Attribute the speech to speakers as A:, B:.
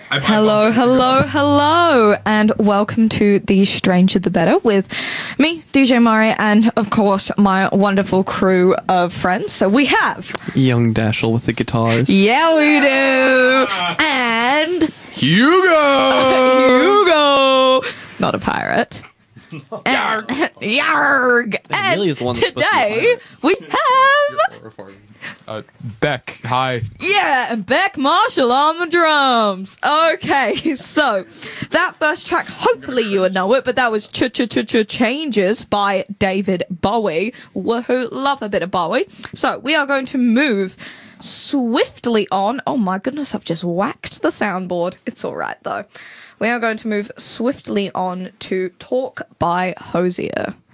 A: Hello, and welcome to The Stranger the Better with me, DJ Murray, and of course my wonderful crew of friends. So we have
B: Young Dashel with the guitars.
A: Yeah, we do. And
B: Hugo!
A: not a pirate. And Yarg. And
B: Amelia's the one that's
A: today we have
C: Beck, hi.
A: and Beck Marshall on the drums. Okay, so that first track, hopefully you would know it, but that was Changes by David Bowie. Woohoo, love a bit of Bowie. So we are going to move swiftly on. Oh my goodness, I've just whacked the soundboard. It's all right though. We are going to move swiftly on to Talk by Hozier.